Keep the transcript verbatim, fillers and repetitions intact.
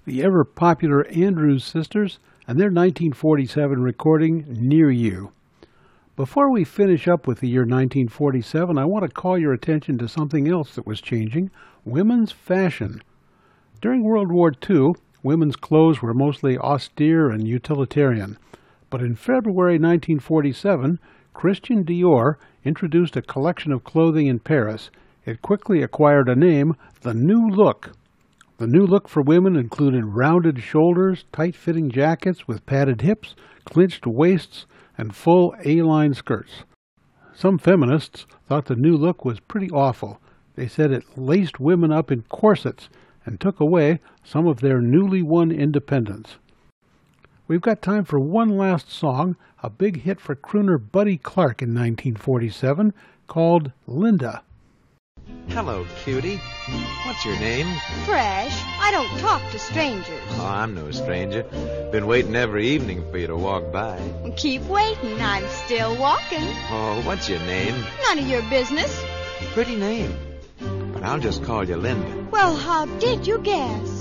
the ever-popular Andrews Sisters, and their nineteen forty-seven recording, Near You. Before we finish up with the year nineteen forty-seven, I want to call your attention to something else that was changing, women's fashion. During World War Two, women's clothes were mostly austere and utilitarian. But in February nineteen forty-seven, Christian Dior introduced a collection of clothing in Paris. It quickly acquired a name, the New Look. The new look for women included rounded shoulders, tight-fitting jackets with padded hips, clinched waists, and full A-line skirts. Some feminists thought the new look was pretty awful. They said it laced women up in corsets and took away some of their newly won independence. We've got time for one last song, a big hit for crooner Buddy Clark in nineteen forty-seven, called Linda. Hello, cutie. What's your name? Fresh. I don't talk to strangers. Oh, I'm no stranger. Been waiting every evening for you to walk by. Keep waiting. I'm still walking. Oh, what's your name? None of your business. Pretty name. But I'll just call you Linda. Well, how did you guess?